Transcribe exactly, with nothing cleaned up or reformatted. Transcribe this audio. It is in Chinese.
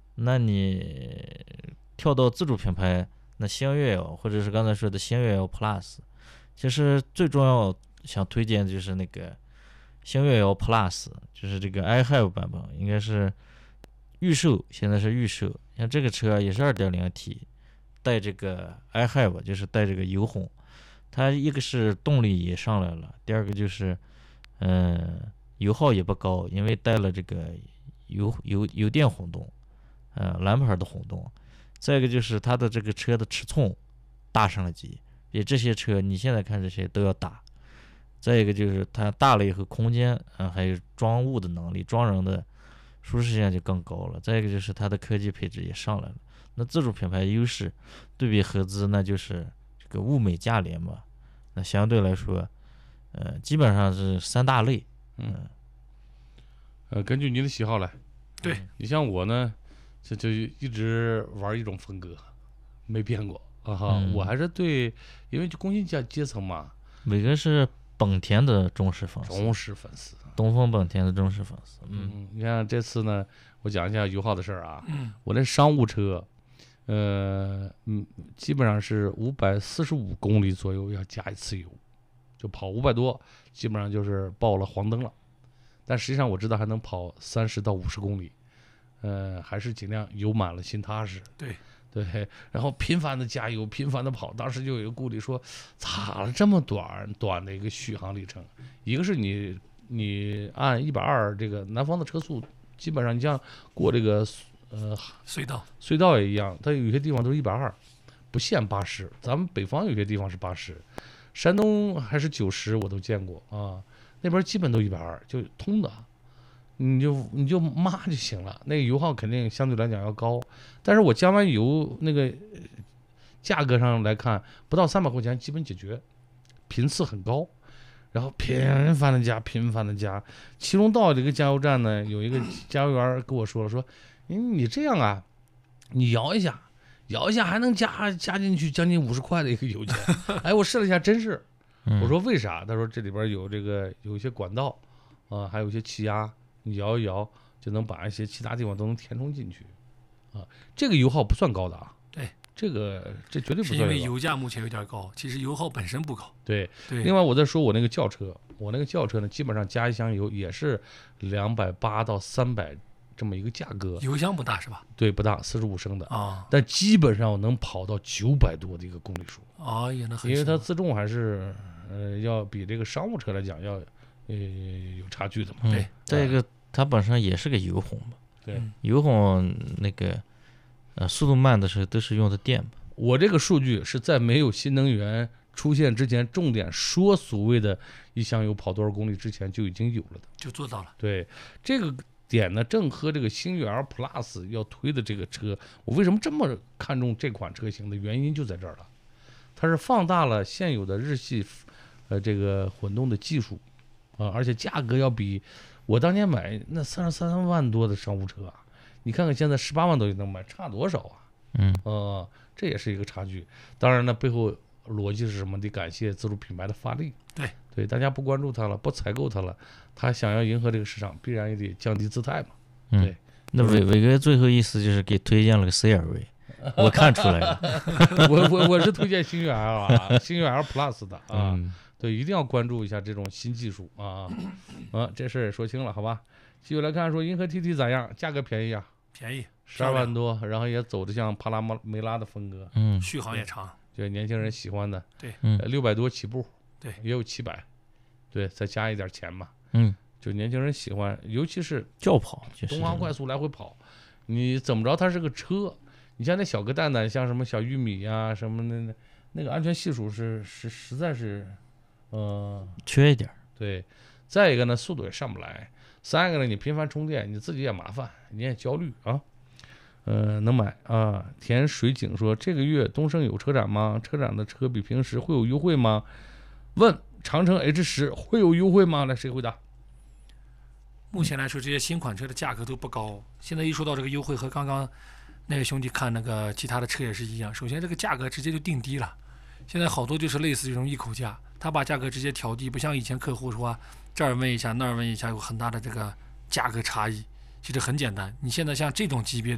那你跳到自主品牌，那星越 L 或者是刚才说的星越 L Plus，其实最重要想推荐的就是那个星越 L Plus，就是这个 iHive 版本，应该是预售，现在是预售。像这个车也是 二点零 T， 带这个 iHive， 就是带这个油混。它一个是动力也上来了，第二个就是，嗯、油耗也不高，因为带了这个油油油电混动，呃，蓝牌的混动。再一个就是它的这个车的尺寸大上了级，比这些车你现在看这些都要大。再一个就是它大了以后空间，嗯、呃，还有装物的能力，装人的舒适性就更高了。再一个就是它的科技配置也上来了。那自主品牌优势对比合资，那就是这个物美价廉嘛。那相对来说，呃，基本上是三大类。 嗯，呃，根据你的喜好来。 对， 你像我呢，就就一直玩一种风格，没变过啊哈。 嗯、 我还是对，因为就工薪阶阶层嘛。 伟哥是本田的忠实粉丝， 忠实粉丝， 东风本田的忠实粉丝。 嗯，嗯你看这次呢，我讲一下油耗的事儿啊。 嗯， 我那商务车，呃，嗯，基本上是五百四十五公里左右要加一次油，就跑五百多，基本上就是报了黄灯了。但实际上我知道还能跑三十到五十公里，呃，还是尽量油满了心踏实。 对对，然后频繁的加油，频繁的跑，当时就有一个顾虑说，咋了这么短短的一个续航里程？一个是你你按一百二这个南方的车速，基本上你像过这个呃隧道隧道也一样，它有些地方都是一百二，不限八十。咱们北方有些地方是八十，山东还是九十，我都见过啊。那边基本都一百二，就通的。你就你就骂就行了，那个油耗肯定相对来讲要高，但是我加完油那个价格上来看，不到三百块钱基本解决，频次很高，然后频繁的加，频繁的加。其中到这个加油站呢，有一个加油员跟我说了，说，嗯，你这样啊，你摇一下，摇一下还能加加进去将近五十块的一个油钱。哎，我试了一下，真是。我说为啥？他说这里边有这个有一些管道啊、呃，还有一些气压。你摇一摇就能把一些其他地方都能填充进去，啊，这个油耗不算高的啊。 对， 这个这绝对不算高。 是因为油价目前有点高，其实油耗本身不高。 对对。 另外我再说我那个轿车，我那个轿车呢，基本上加一箱油也是两百八到三百这么一个价格。 油箱不大是吧？ 对，不大，四十五升的啊。 但基本上我能跑到九百多的一个公里数。 哦，也能很。 因为它自重还是呃要比这个商务车来讲要。呃，有差距的嘛？ 对，再一个，它本身也是个油混嘛。 对， 油混那个，呃，速度慢的时候都是用的电嘛。 我这个数据是在没有新能源出现之前，重点说所谓的一箱油跑多少公里之前就已经有了的， 就做到了。 对，这个点呢，正和这个星越 L Plus 要推的这个车，我为什么这么看重这款车型的原因就在这儿了。它是放大了现有的日系，呃，这个混动的技术。啊，而且价格要比我当年买那三十三万多的商务车啊，你看看现在十八万多就能买，差多少啊？ 嗯， 呃，这也是一个差距。当然呢，背后逻辑是什么？得感谢自主品牌的发力。 对对，大家不关注它了，不采购它了，他想要迎合这个市场，必然也得降低姿态嘛。 嗯、 对， 那伟伟哥最后意思就是给推荐了个 C R V， 我看出来了。 我我我是推荐星越 L 啊，星越 L Plus 的啊。 嗯， 对，一定要关注一下这种新技术啊啊！这事儿也说清了，好吧？继续来看，说银河 T T 咋样？价格便宜啊， 便宜， 十二万多，然后也走的像帕拉梅拉的风格， 嗯， 续航也长， 就年轻人喜欢的， 对， 嗯， 六百多起步， 对， 也有七百，对，再加一点钱嘛， 嗯， 就年轻人喜欢，尤其是轿跑，就是东航快速来回跑，你怎么着？它是个车，你像那小个蛋蛋，像什么小玉米呀、啊，什么那那个安全系数是是实在是。呃， 缺一点， 对，再一个呢，速度也上不来。三个呢，你频繁充电，你自己也麻烦，你也焦虑啊。呃，能买啊。田水井说，这个月东升有车展吗？车展的车比平时会有优惠吗？问长城 H 十会有优惠吗？来，谁回答？ 目前来说，这些新款车的价格都不高。现在一说到这个优惠，和刚刚那个兄弟看那个其他的车也是一样。首先，这个价格直接就定低了。现在好多就是类似这种一口价，他把价格直接调低，不像以前客户说这儿问一下那儿问一下，有很大的这个价格差异。其实很简单，你现在像这种级别